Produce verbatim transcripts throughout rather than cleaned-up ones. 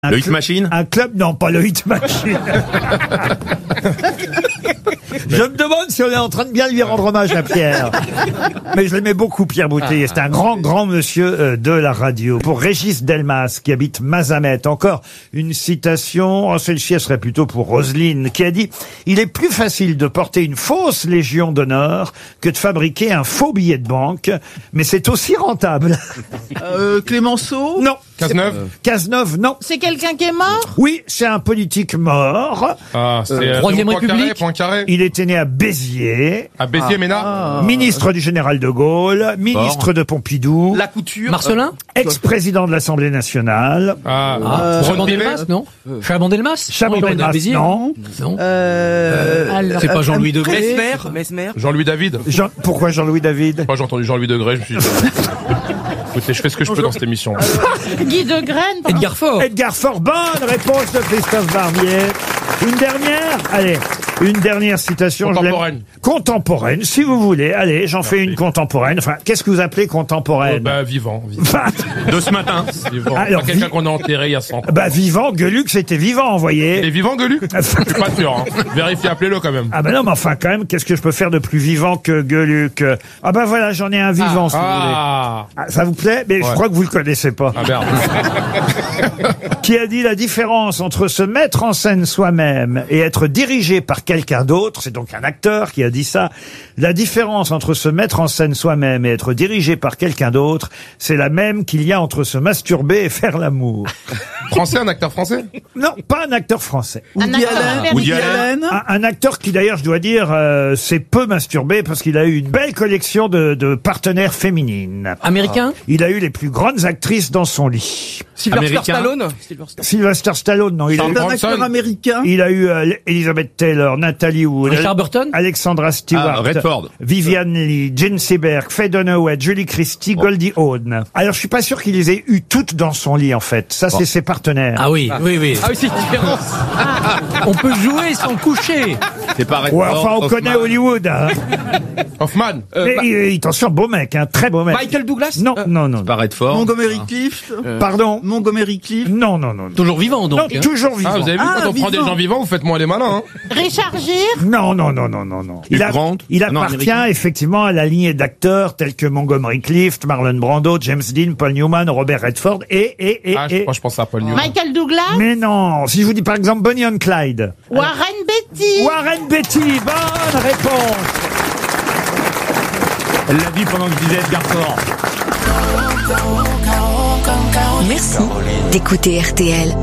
Le Hit Machine? Un club, non, pas le Hit Machine. Je me demande si on est en train de bien lui rendre hommage à Pierre. Mais je l'aimais beaucoup, Pierre Bouteiller. C'est un grand, grand monsieur euh, de la radio. Pour Régis Delmas, qui habite Mazamet, encore une citation. Oh, celle-ci, elle serait plutôt pour Roselyne, qui a dit « Il est plus facile de porter une fausse Légion d'honneur que de fabriquer un faux billet de banque, mais c'est aussi rentable. » Euh, Clémenceau? Non. Cazeneuve? Cazeneuve, non. C'est quelqu'un qui est mort? Oui, c'est un politique mort. Ah, c'est euh, Troisième Poincaré, République. Poincaré. Il était né à Béziers. À Béziers, Ménard. Ah. Ministre du général de Gaulle, ministre de Pompidou, La couture. Marcelin ex-président de l'Assemblée nationale, Ah, ah, Ron Chaban Pivet. Delmas, non Chaban Delmas Chaban-Delmas, non. Non. Euh, Alors, C'est pas Jean-Louis Degré. Mesmer. Mesmer. Jean-Louis David. Jean- pourquoi Jean-Louis David? Moi, j'ai entendu Jean-Louis Degré, je me suis dit... Écoutez, je fais ce que je peux dans cette émission. Guy de Graine. pardon. Edgar Faure. Edgar Faure, bonne réponse de Christophe Barbier. Une dernière? Allez, une dernière citation. je l'aime. Contemporaine. Contemporaine, si vous voulez. Allez, j'en fais une contemporaine. Enfin, qu'est-ce que vous appelez Oh, contemporaine? bah, vivant. vivant. Bah, De ce matin. Vivant. Alors, Pas quelqu'un vi- qu'on a enterré il y a cent ans. bah, vivant, Gueuluc, c'était vivant, vous Il est voyez. vivant, Gueuluc? Je suis pas sûr, hein. Vérifiez, appelez-le quand même. Ah ben non, mais enfin, quand même, qu'est-ce que je peux faire de plus vivant que Gueuluc? Ah ben voilà, j'en ai un vivant, si vous voulez. Ah, Ah, ça vous plaît? Mais je Ouais. crois que vous le connaissez pas. ah merde. Qui a dit la différence entre se mettre en scène soi-même et être dirigé par quelqu'un d'autre, c'est donc un acteur qui a dit ça, la différence entre se mettre en scène soi-même et être dirigé par quelqu'un d'autre, c'est la même qu'il y a entre se masturber et faire l'amour. Français, un acteur français? Non, pas un acteur français. Un Woody acteur Allen. américain. Woody Allen. Un, un acteur qui d'ailleurs, je dois dire, euh, s'est peu masturbé parce qu'il a eu une belle collection de, de partenaires féminines. Américain. Il a eu les plus grandes actrices dans son lit. Sylvester Américain. Stallone. Sylvester Stallone, non, il a Charles eu... C'est un Bronson. acteur américain. Il a eu euh, Elizabeth Taylor, Nathalie Wood, Richard Burton. Alexandra Stewart, Ah, Redford. Vivian Lee, Jane Seberg, Faye Dunaway, Julie Christie, Goldie Hawn. Alors, je suis pas sûr qu'il les ait eues toutes dans son lit, en fait. Ça, c'est ses partenaires. Ah oui, oui, oui. Ah oui, c'est une différence. On peut jouer sans coucher. C'est pas Ouais, enfin, on connaît Hollywood. Hein. Hoffman. Mais il- attention, beau mec, hein, très beau mec. Michael Douglas. Non, Euh, non, non. Pas Redford. Montgomery Clift. Pardon. Montgomery Clift. Non, non, non. Non, Toujours vivant, donc. non hein. toujours vivant. Ah, vous avez vu, Ah, quand on prend vivant. des gens vivants, vous faites moins les malins, hein. Richard Gere. Non, non, non, non, non, non. Hugh Il, a- Grant. il Ah non, appartient américain. effectivement à la lignée d'acteurs tels que Montgomery Clift, Marlon Brando, James Dean, Paul Newman, Robert Redford et, et, et, Ah, je, et... moi, je pense à Paul Newman. Michael Douglas. Mais non, si je vous dis par exemple Bonnie and Clyde. Warren Beatty. Warren Beatty, bonne réponse. Elle l'a dit pendant que je disais Edgar Faure. Merci d'écouter R T L.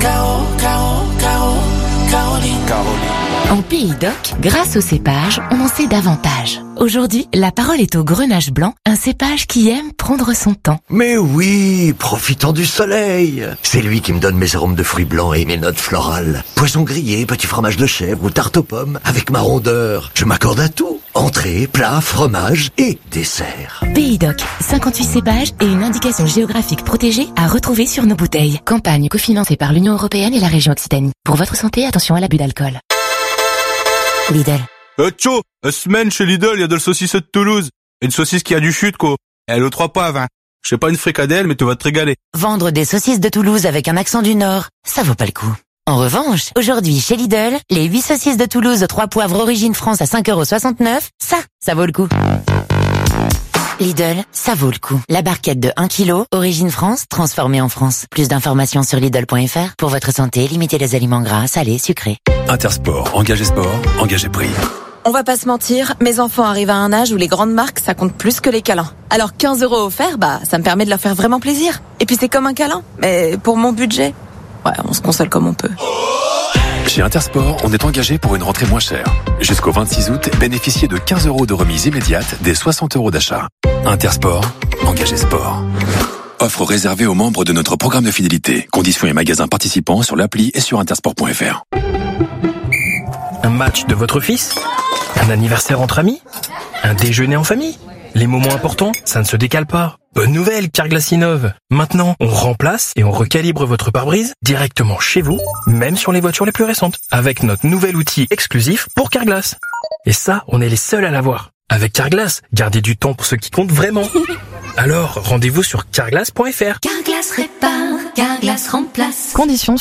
En Pays d'Oc, grâce au cépage, on en sait davantage. Aujourd'hui, la parole est au grenache blanc, un cépage qui aime prendre son temps. Mais oui, profitant du soleil. C'est lui qui me donne mes arômes de fruits blancs et mes notes florales. Poisson grillé, petit fromage de chèvre ou tarte aux pommes, avec ma rondeur. Je m'accorde à tout. Entrée, plat, fromage et dessert. Pays d'Oc, cinquante-huit cépages et une indication géographique protégée à retrouver sur nos bouteilles. Campagne cofinancée par l'Union européenne et la région Occitanie. Pour votre santé, attention à l'abus d'alcool. Lidl. Euh, tcho, euh, semaine chez Lidl, il y a de la saucisse de Toulouse. Une saucisse qui a du chute, quoi. Et elle est aux trois poivres, hein. Je sais pas une fricadelle, mais tu vas te régaler. Vendre des saucisses de Toulouse avec un accent du Nord, ça vaut pas le coup. En revanche, aujourd'hui chez Lidl, les huit saucisses de Toulouse trois poivres origine France à cinq euros soixante-neuf, ça, ça vaut le coup. Lidl, ça vaut le coup. La barquette de un kilo, origine France, transformée en France. Plus d'informations sur Lidl point F R. Pour votre santé, limitez les aliments gras, salés, sucrés. Intersport, engagé sport, engagé prix. On va pas se mentir, mes enfants arrivent à un âge où les grandes marques, ça compte plus que les câlins. Alors quinze euros offerts, bah, ça me permet de leur faire vraiment plaisir. Et puis c'est comme un câlin, mais pour mon budget, ouais, on se console comme on peut. Chez Intersport, on est engagé pour une rentrée moins chère. Jusqu'au vingt-six août, bénéficiez de quinze euros de remise immédiate des soixante euros d'achat. Intersport, engagé sport. Offre réservée aux membres de notre programme de fidélité. Conditions et magasins participants sur l'appli et sur intersport point F R. Un match de votre fils? Un anniversaire entre amis? Un déjeuner en famille? Les moments importants, ça ne se décale pas. Bonne nouvelle, Carglass innove. Maintenant, on remplace et on recalibre votre pare-brise directement chez vous, même sur les voitures les plus récentes, avec notre nouvel outil exclusif pour Carglass. Et ça, on est les seuls à l'avoir. Avec Carglass, gardez du temps pour ce qui compte vraiment. Alors, rendez-vous sur carglass point F R. Carglass répare. Carglass remplace. Conditions